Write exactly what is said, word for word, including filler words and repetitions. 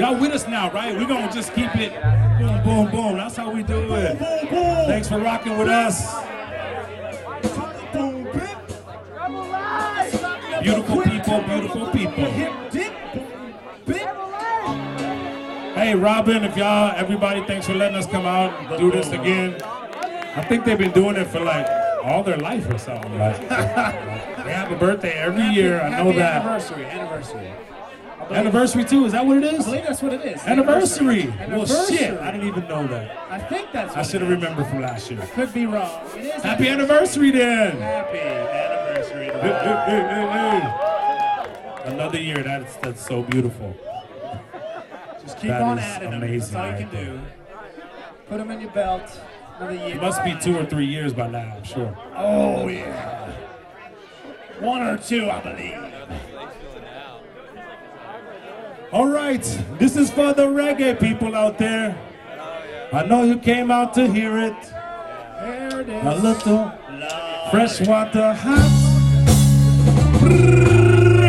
Y'all with us now, right? We're gonna just keep it boom, boom, boom. That's how we do it. Thanks for rocking with us. Beautiful people, beautiful people. Hey, Robin, if y'all, everybody, thanks for letting us come out and do this again. I think they've been doing it for like all their life or something. Like, they have a birthday every happy, year. I know that. Anniversary, anniversary. Anniversary too, is that what it is? I believe that's what it is. Anniversary. Anniversary. Well, shit, I didn't even know that. I think that's what I should have remembered from last year. I could be wrong. It is Happy anniversary then. Happy anniversary. Hey, hey, hey, hey, hey. Another year, that's, that's so beautiful. Just keep that on is adding them. amazing That's all you right can there. do. Put them in your belt. Another year. It must be two or three years by now, I'm sure. Oh, yeah. One or two, I believe. All right, this is for the reggae people out there. I know you came out to hear it. There it is. A little Love fresh it. water hot.